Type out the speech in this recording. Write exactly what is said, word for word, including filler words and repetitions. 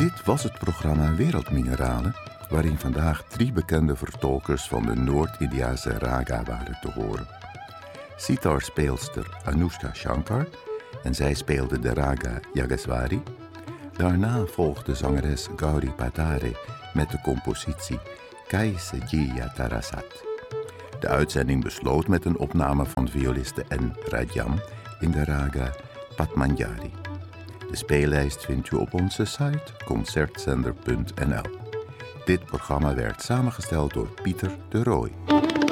Dit was het programma Wereldmineralen, waarin vandaag drie bekende vertolkers van de Noord-Indiase raga waren te horen. Sitar-speelster Anushka Shankar, en zij speelde de raga Yagaswari. Daarna volgde zangeres Gauri Patare met de compositie Kaise Jiya Tarasat. De uitzending besloot met een opname van violiste N. Rajam in de raga Padmanjari. De speellijst vindt u op onze site concertzender punt n l. Dit programma werd samengesteld door Pieter de Rooij.